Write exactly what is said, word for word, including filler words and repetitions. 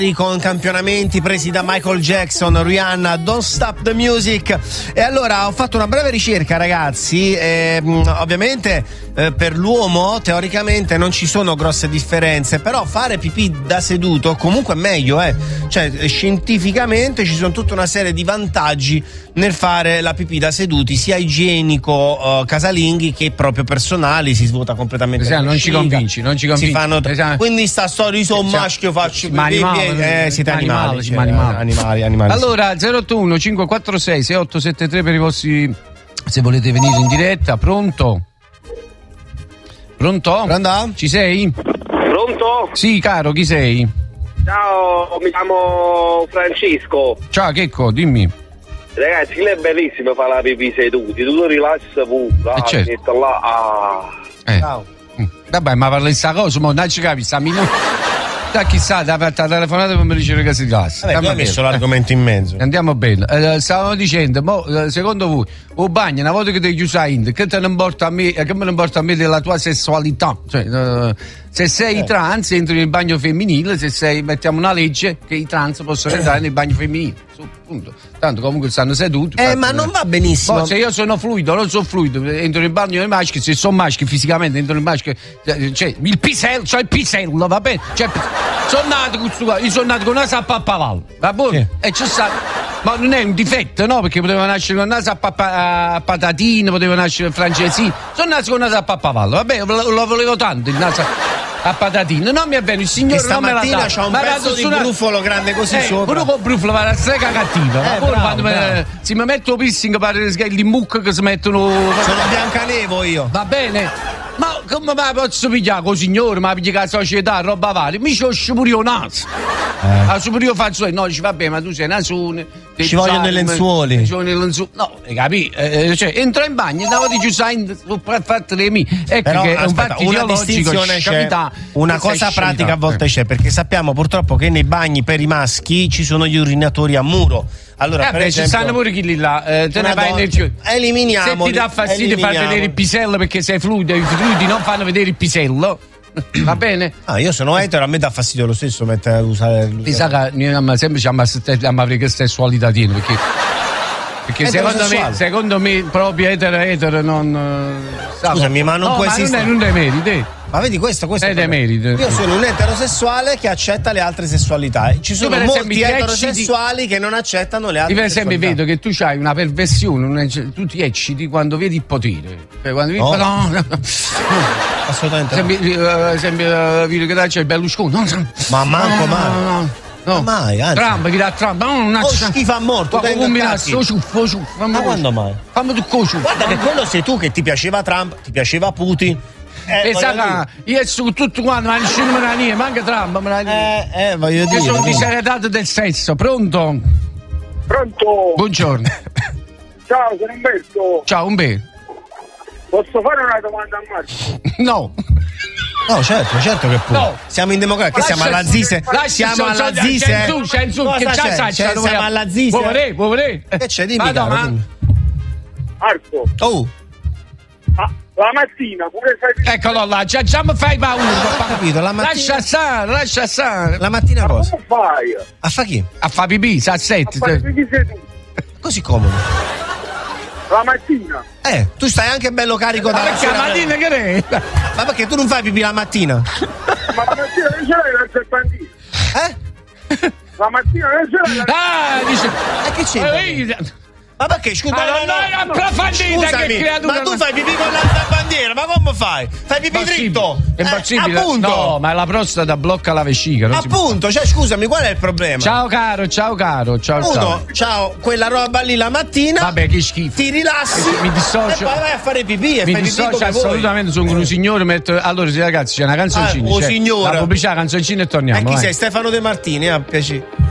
con campionamenti presi da Michael Jackson, Rihanna, Don't Stop the Music. E allora ho fatto una breve ricerca, ragazzi, e, ovviamente eh, per l'uomo teoricamente non ci sono grosse differenze, però fare pipì da seduto comunque è meglio, eh. Cioè scientificamente ci sono tutta una serie di vantaggi nel fare la pipì da seduti, sia igienico, uh, casalinghi, che proprio personali. Si svuota completamente esatto, non ci convinci, non ci convinci. Si fanno t- esatto. Quindi sta storia, io sono maschio, faccio pipì. Eh, siete animali, animali, cioè, animali. animali, animali. Allora zero otto uno cinque quattro sei sei otto sette tre per i vostri, se volete venire in diretta. Pronto? Pronto? Pronto? Ci sei? Pronto? Sì, caro, chi sei? Ciao, mi chiamo Francesco. Ciao Checco, dimmi. Ragazzi, lei è bellissimo fare la pipì seduti, tu lo rilassi pure, eh certo. metto là, ah. Eh. Ciao. Vabbè, ma parla di sta cosa, ma non ci capisci, sta minuto. Da chissà, da fatta telefonata per mi dicere che si rilassa. Vabbè, tu hai messo l'argomento in mezzo. Andiamo bene. Eh, stavamo dicendo, mo, eh, secondo voi, o bagno, una volta che ti chiusi in, che te ne importa a me, che me ne importa a me della tua sessualità? Cioè, eh, se sei eh. trans entri nel bagno femminile, se sei, mettiamo una legge che i trans possono entrare nel bagno femminile. Su, punto. Tanto comunque stanno seduti. Eh, ma non va benissimo. Poi, se io sono fluido, non sono fluido, entro nel bagno dei maschi, se sono maschi fisicamente entro nel maschio, cioè il pisello, cioè il pisello, va bene? Cioè, sono nato con questo qua, io sono nato con una zappa a pavallo, va bene? Sì. E c'è stato. Ma non è un difetto, no? Perché poteva nascere con una zappa a patatine, poteva nascere francesi. Sono nato con una zappa a pavallo, vabbè, lo, lo volevo tanto il naso a patatine. Non mi avviene, il signore non me la dà. C'ha un pezzo di brufolo grande così eh, sopra. Pure con brufolo va la strega cattiva. Eh, ma bravo, quando bravo. Me, se mi metto piercing pare gli mucche che si mettono. Sono Biancanevo io. Va bene. Ma come mai posso pigliare con il signore? Ma piglia la società, roba varia? Mi ci ho pure io naso. Eh. Ah, pure io faccio, no, dici vabbè, ma tu sei nasone. Ci vogliono le lenzuoli. Ci vogliono le lenzuoli. No, hai capito? Eh, cioè, entro in bagno, andavo di giusain, per fare le mie. Ecco. Però, che aspetta, è un una distinzione c'è, una cosa pratica a volte c'è, perché sappiamo purtroppo che nei bagni per i maschi ci sono gli urinatori a muro. Allora, eh per beh, esempio, ci stanno pure chi lì là, eh, te ne vai nel giro. Eliminiamo. Se ti dà fastidio far vedere il pisello perché sei fluido, i fluidi non fanno vedere il pisello. Va bene? Ah, io sono etero, a me dà fastidio lo stesso mettere usare. Mi sa che noi sempre ci abbiamo che sessualità tiene, perché perché secondo me, secondo me proprio etero etero non. Scusami, ma non no, può ma esistere. Non è un demerito. Ma vedi questo, questo è demerito. Io sono un eterosessuale che accetta le altre sessualità. Ci sono molti esempio, eterosessuali che non accettano le altre io per esempio sessualità. vedo che tu hai una perversione, una, tu ti ecciti quando vedi il potere. Cioè, quando vedi, no. no, no. Assolutamente. Sembri, uh, sembri uh, che c'è Berlusconi. No, ma manco no, mai. No, no, no. Ma mai, anzi. Trump, chi dà Trump? No, non oh, schifo a morto. Ma combinato, ciuffo, ciuffo. Ma quando mai? Fammi tu cocio. Guarda che quello sei tu che ti piaceva Trump, ti piaceva Putin. Eh, e sa che io su tutto quanto, ma nessuno me la nie, manca Trump me la nie. Eh, eh, voglio dire. Io sono diseredato del sesso, pronto? Pronto? Buongiorno. Ciao, sono Umberto. Ciao Umberto. Posso fare una domanda a Marco? No. No, certo, certo che può. No. Siamo in democrazia, che siamo alla Zise. Siamo alla Zise. C'è su, c'è su, che c'è, c'è, c'è, siamo alla Zise. Vuoi vedere, vuoi vedere? Che c'è, dimmi, Vado, caro, ma... dimmi. Marco. Oh. Ah, la mattina pure fai. Eccolo là, già, già mi fai paura. Ho capito, la mattina. Lascia stare, lascia stare. La mattina cosa? Come fai? A fa chi? A fa pipì, sa sette. A fare pipì seduto. Così comodo. La mattina. Eh, tu stai anche bello carico da. Ma perché la mattina che è? Ma perché tu non fai pipì la mattina? Ma la mattina non ce l'hai la serpentina? Eh? La mattina non ce l'hai la Ah, dice. E che c'è? Ma perché scusa? Ma non è approfondita che creatura. Ma tu fai pipì con l'altra bandiera, ma come fai? Fai pipì dritto? È impossibile. Eh, appunto. No, ma la prostata blocca la vescica. Non appunto, cioè scusami, qual è il problema? Ciao caro, ciao caro, ciao Uno, ciao. ciao, quella roba lì la mattina. Vabbè, che schifo. Ti rilassi. Mi dissocio. E poi vai a fare pipì e mi fai dissocio pipì assolutamente, sono un signore, metto... Allora, sì, ragazzi, c'è una canzoncina. Ah, oh, c'è signora. La pubblicità, canzoncina e torniamo. E chi vai. sei? Stefano De Martini, a piacere.